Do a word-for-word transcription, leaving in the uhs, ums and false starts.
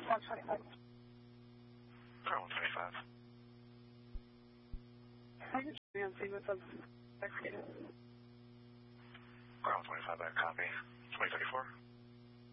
one twenty-five. Car one twenty-five. I can check on see what's up. Car one twenty-five, back copy. twenty thirty-four.